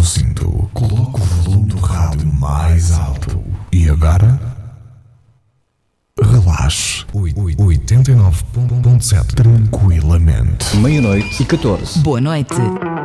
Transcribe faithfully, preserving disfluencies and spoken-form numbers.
o cinto, coloque o volume do rádio mais alto. E agora? Relaxe. oitenta e nove ponto sete. Tranquilamente. Meia-noite e catorze. Boa noite.